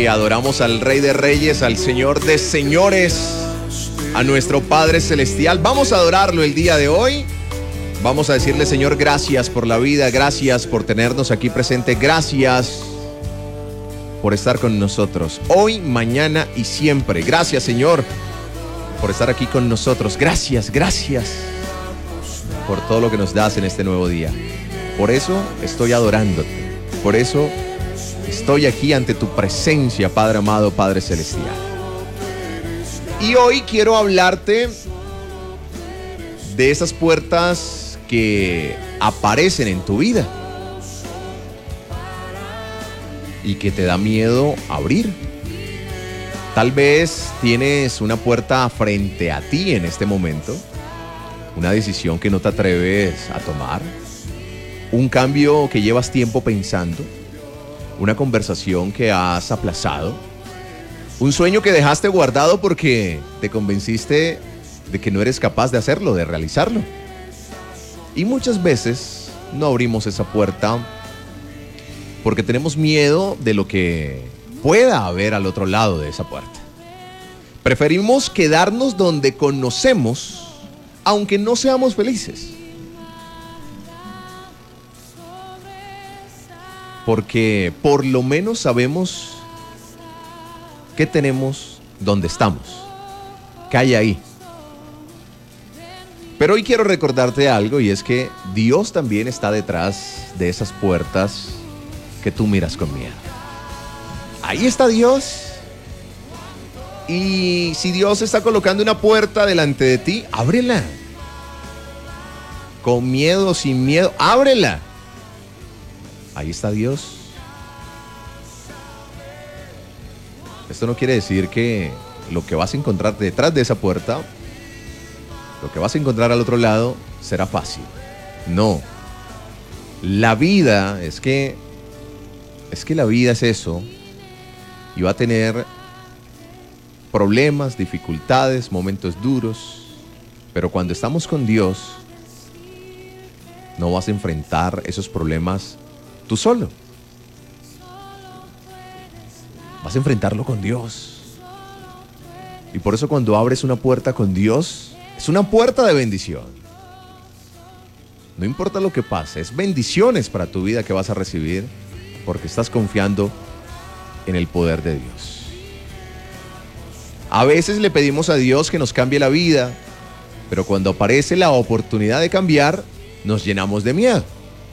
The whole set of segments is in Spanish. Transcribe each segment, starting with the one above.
y adoramos al Rey de Reyes, al Señor de Señores, a nuestro Padre Celestial. Vamos a adorarlo el día de hoy. Vamos a decirle, Señor, gracias por la vida, gracias por tenernos aquí presente, gracias por estar con nosotros hoy, mañana y siempre. Gracias, Señor, por estar aquí con nosotros. Gracias por todo lo que nos das en este nuevo día. Por eso estoy adorándote. Por eso estoy aquí ante tu presencia, Padre amado, Padre Celestial. Y hoy quiero hablarte de esas puertas que aparecen en tu vida y que te da miedo abrir. Tal vez tienes una puerta frente a ti en este momento, una decisión que no te atreves a tomar, un cambio que llevas tiempo pensando, una conversación que has aplazado, un sueño que dejaste guardado porque te convenciste de que no eres capaz de hacerlo, de realizarlo. Y muchas veces no abrimos esa puerta porque tenemos miedo de lo que pueda haber al otro lado de esa puerta. Preferimos quedarnos donde conocemos, aunque no seamos felices. Porque por lo menos sabemos qué tenemos, dónde estamos, qué hay ahí. Pero hoy quiero recordarte algo, y es que Dios también está detrás de esas puertas que tú miras con miedo. Ahí está Dios. Y si Dios está colocando una puerta delante de ti, ábrela. Con miedo, sin miedo, ábrela. Ahí está Dios. Esto no quiere decir que lo que vas a encontrar detrás de esa puerta, lo que vas a encontrar al otro lado, será fácil. No. La vida es que la vida es eso. Y va a tener problemas, dificultades, momentos duros. Pero cuando estamos con Dios, no vas a enfrentar esos problemas tú solo. Vas a enfrentarlo con Dios. Y por eso cuando abres una puerta con Dios, es una puerta de bendición. No importa lo que pase, es bendiciones para tu vida que vas a recibir porque estás confiando en el poder de Dios. A veces le pedimos a Dios que nos cambie la vida, pero cuando aparece la oportunidad de cambiar, nos llenamos de miedo.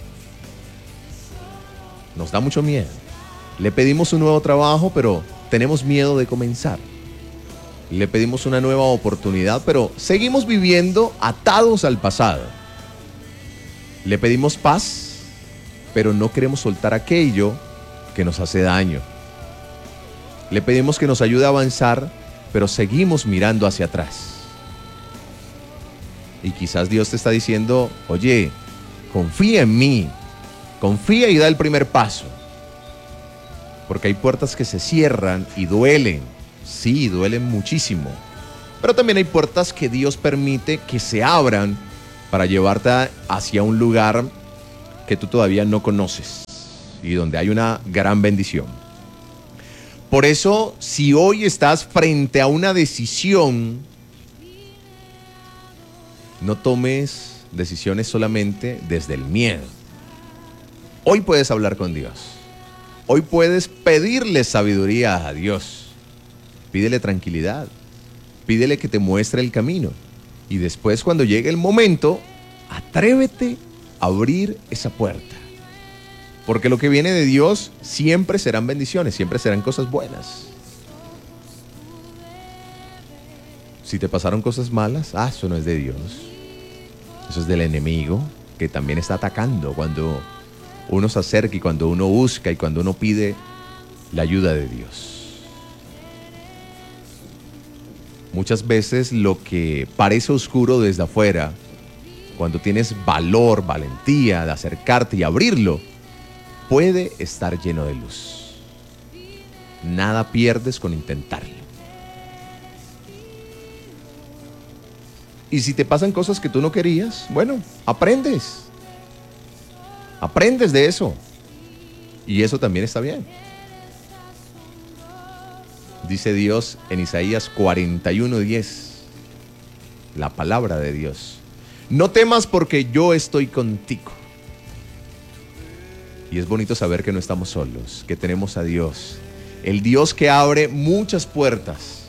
Nos da mucho miedo. Le pedimos un nuevo trabajo, pero tenemos miedo de comenzar. Le pedimos una nueva oportunidad, pero seguimos viviendo atados al pasado. Le pedimos paz, pero no queremos soltar aquello que nos hace daño. Le pedimos que nos ayude a avanzar, pero seguimos mirando hacia atrás. Y quizás Dios te está diciendo, oye, confía en mí, confía y da el primer paso. Porque hay puertas que se cierran y duelen. Sí, duelen muchísimo. Pero también hay puertas que Dios permite que se abran para llevarte hacia un lugar que tú todavía no conoces y donde hay una gran bendición. Por eso, si hoy estás frente a una decisión, no tomes decisiones solamente desde el miedo. Hoy puedes hablar con Dios. Hoy puedes pedirle sabiduría a Dios. Pídele tranquilidad. Pídele que te muestre el camino. Y después, cuando llegue el momento, atrévete a abrir esa puerta. Porque lo que viene de Dios siempre serán bendiciones, siempre serán cosas buenas. Si te pasaron cosas malas, eso no es de Dios. Eso es del enemigo, que también está atacando cuando uno se acerca y cuando uno busca y cuando uno pide la ayuda de Dios. Muchas veces lo que parece oscuro desde afuera, cuando tienes valor, valentía de acercarte y abrirlo, puede estar lleno de luz. Nada pierdes con intentarlo. Y si te pasan cosas que tú no querías, bueno, aprendes. Aprendes de eso. Y eso también está bien. Dice Dios en Isaías 41:10, la palabra de Dios. No temas porque yo estoy contigo. Y es bonito saber que no estamos solos, que tenemos a Dios, el Dios que abre muchas puertas.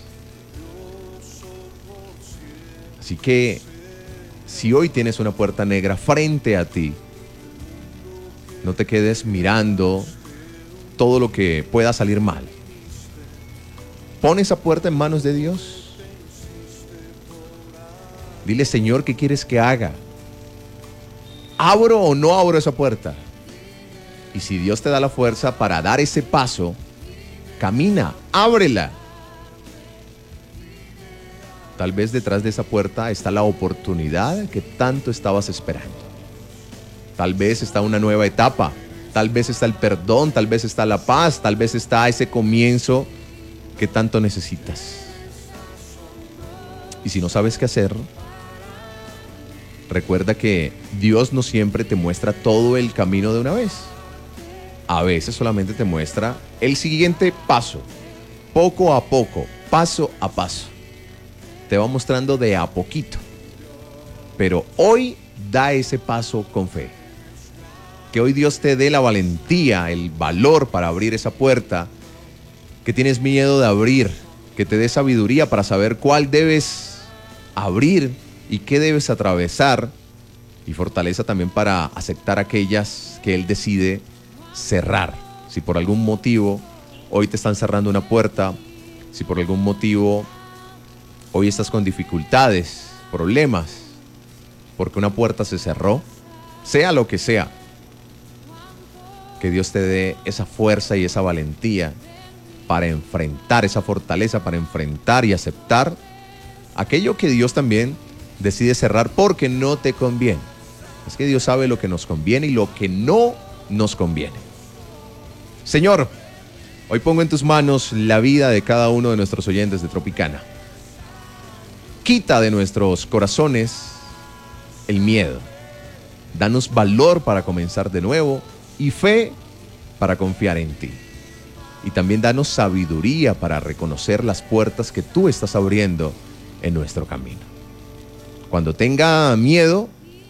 Así que si hoy tienes una puerta negra frente a ti, no te quedes mirando todo lo que pueda salir mal. Pon esa puerta en manos de Dios. Dile, Señor, ¿qué quieres que haga? ¿Abro o no abro esa puerta? Y si Dios te da la fuerza para dar ese paso, camina, ábrela. Tal vez detrás de esa puerta está la oportunidad que tanto estabas esperando. Tal vez está una nueva etapa, tal vez está el perdón, tal vez está la paz, tal vez está ese comienzo que tanto necesitas. Y si no sabes qué hacer, recuerda que Dios no siempre te muestra todo el camino de una vez. A veces solamente te muestra el siguiente paso, poco a poco, paso a paso. Te va mostrando de a poquito. Pero hoy da ese paso con fe. Que hoy Dios te dé la valentía, el valor para abrir esa puerta que tienes miedo de abrir. Que te dé sabiduría para saber cuál debes abrir y qué debes atravesar. Y fortaleza también para aceptar aquellas que Él decide cerrar. Si por algún motivo hoy te están cerrando una puerta, si por algún motivo hoy estás con dificultades, problemas, porque una puerta se cerró, sea lo que sea, que Dios te dé esa fuerza y esa valentía para enfrentar, esa fortaleza para enfrentar y aceptar aquello que Dios también decide cerrar porque no te conviene. Es que Dios sabe lo que nos conviene y lo que no nos conviene. Señor, hoy pongo en tus manos la vida de cada uno de nuestros oyentes de Tropicana. Quita de nuestros corazones el miedo. Danos valor para comenzar de nuevo y fe para confiar en ti. Y también danos sabiduría para reconocer las puertas que tú estás abriendo en nuestro camino. Cuando tenga miedo,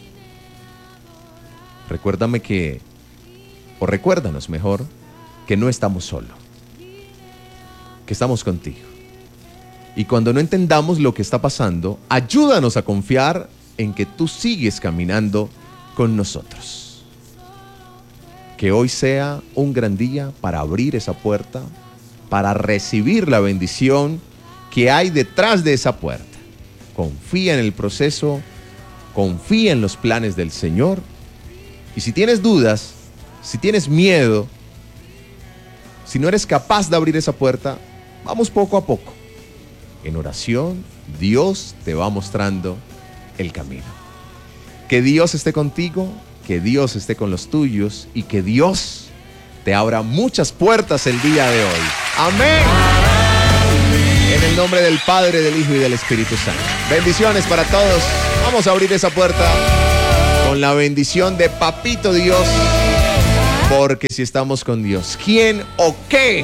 recuérdanos mejor que no estamos solos, que estamos contigo. Y cuando no entendamos lo que está pasando, ayúdanos a confiar en que tú sigues caminando con nosotros. Que hoy sea un gran día para abrir esa puerta, para recibir la bendición que hay detrás de esa puerta. Confía en el proceso, confía en los planes del Señor. Y si tienes dudas, si tienes miedo, si no eres capaz de abrir esa puerta, vamos poco a poco. En oración, Dios te va mostrando el camino. Que Dios esté contigo, que Dios esté con los tuyos y que Dios te abra muchas puertas el día de hoy. Amén. En el nombre del Padre, del Hijo y del Espíritu Santo. Bendiciones para todos. Vamos a abrir esa puerta con la bendición de Papito Dios. Porque si estamos con Dios, ¿quién o qué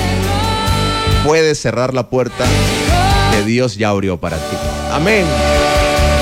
puede cerrar la puerta que Dios ya abrió para ti? Amén.